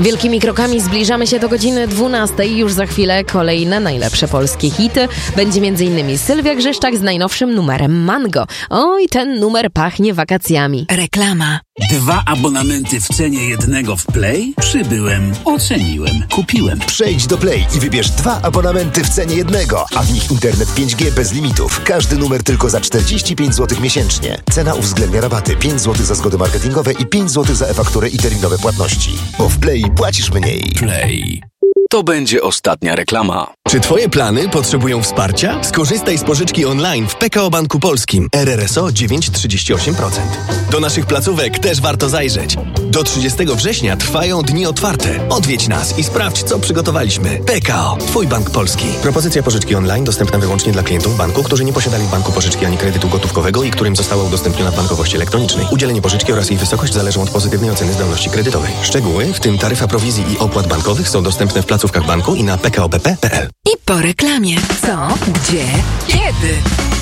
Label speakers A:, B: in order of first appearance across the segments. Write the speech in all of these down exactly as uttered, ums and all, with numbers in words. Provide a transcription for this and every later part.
A: Wielkimi krokami zbliżamy się do godziny dwunastej. Już za chwilę kolejne najlepsze polskie hity. Będzie m.in. Sylwia Grzeszczak z najnowszym numerem Mango. Oj, ten numer pachnie wakacjami.
B: Reklama.
C: Dwa abonamenty w cenie jednego w Play? Przybyłem, oceniłem, kupiłem.
D: Przejdź do Play i wybierz dwa abonamenty w cenie jednego, a w nich internet pięć G bez limitów. Każdy numer tylko za czterdzieści pięć złotych miesięcznie. Cena uwzględnia rabaty pięć złotych za zgody marketingowe i pięć złotych za e-fakturę i terminowe płatności. Bo w Play płacisz mniej.
C: Play. To będzie ostatnia reklama.
E: Czy twoje plany potrzebują wsparcia? Skorzystaj z pożyczki online w P K O Banku Polskim. R R S O dziewięć przecinek trzydzieści osiem procent. Do naszych placówek też warto zajrzeć. Do trzydziestego września trwają dni otwarte. Odwiedź nas i sprawdź, co przygotowaliśmy. P K O. Twój bank polski. Propozycja pożyczki online dostępna wyłącznie dla klientów banku, którzy nie posiadali w banku pożyczki ani kredytu gotówkowego i którym została udostępniona w bankowości elektronicznej. Udzielenie pożyczki oraz jej wysokość zależą od pozytywnej oceny zdolności kredytowej. Szczegóły, w tym taryfa prowizji i opłat bankowych, są dostępne w placówkach banku i na p k o b p kropka p l.
B: I po reklamie. Co? Gdzie? Kiedy?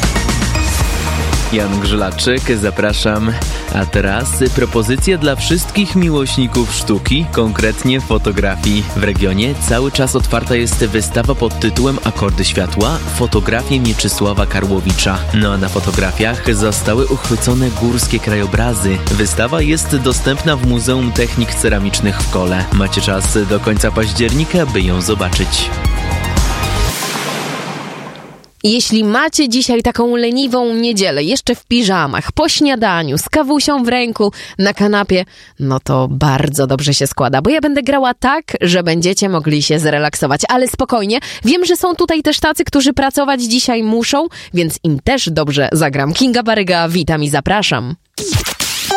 F: Jan Grzelaczyk, zapraszam. A teraz propozycja dla wszystkich miłośników sztuki, konkretnie fotografii. W regionie cały czas otwarta jest wystawa pod tytułem Akordy światła, fotografie Mieczysława Karłowicza. No a na fotografiach zostały uchwycone górskie krajobrazy. Wystawa jest dostępna w Muzeum Technik Ceramicznych w Kole. Macie czas do końca października, by ją zobaczyć.
A: Jeśli macie dzisiaj taką leniwą niedzielę, jeszcze w piżamach, po śniadaniu, z kawusią w ręku, na kanapie, no to bardzo dobrze się składa, bo ja będę grała tak, że będziecie mogli się zrelaksować, ale spokojnie, wiem, że są tutaj też tacy, którzy pracować dzisiaj muszą, więc im też dobrze zagram. Kinga Baryga, witam i zapraszam.